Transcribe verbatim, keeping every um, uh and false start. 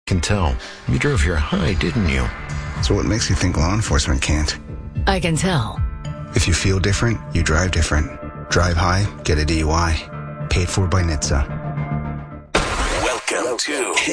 Can tell. You drove here high, didn't you? So what makes you think law enforcement can't? I can tell. If you feel different, you drive different. Drive high, get a D U I. Paid for by N H T S A. Welcome to